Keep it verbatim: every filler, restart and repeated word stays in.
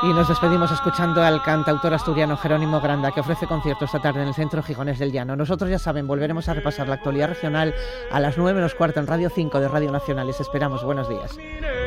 Y nos despedimos escuchando al cantautor asturiano Jerónimo Granda, que ofrece concierto esta tarde en el Centro Gijones del Llano. Nosotros, ya saben, volveremos a repasar la actualidad regional a las nueve menos cuarto en Radio cinco de Radio Nacional. Les esperamos. Buenos días.